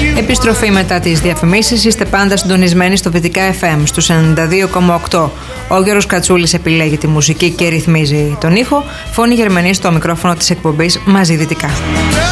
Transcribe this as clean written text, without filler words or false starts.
Επιστροφή μετά τις διαφημίσεις. Είστε πάντα συντονισμένοι στο Βυτικά FM στους 92,8. Ο Γιώργος Κατσούλης επιλέγει τη μουσική και ρυθμίζει τον ήχο. Φωνή Γερμανία στο μικρόφωνο της εκπομπής Μαζί Δυτικά.